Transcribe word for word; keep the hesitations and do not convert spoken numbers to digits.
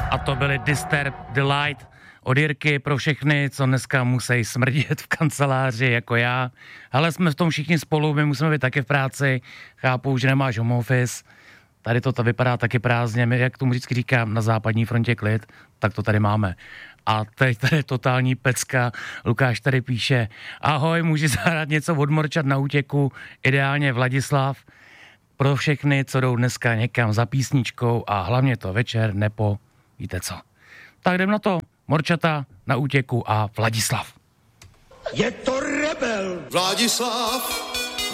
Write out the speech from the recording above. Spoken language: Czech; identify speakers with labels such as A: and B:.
A: A to byly Disturb the Light od Jirky pro všechny, co dneska musí smrdět v kanceláři jako já. Ale jsme v tom všichni spolu, my musíme být taky v práci. Chápu, že nemáš home office. Tady to vypadá taky prázdně. My, jak tomu vždycky říkám, na západní frontě klid, tak to tady máme. A teď tady je totální pecka. Lukáš tady píše, ahoj, můžu zahrát něco odmorčat na útěku, ideálně Vladislav. Pro všechny, co jdou dneska někam za písničkou a hlavně to večer nepo, víte co. Tak jdem na to. Morčata na útěku a Vladislav.
B: Je to rebel!
C: Vladislav!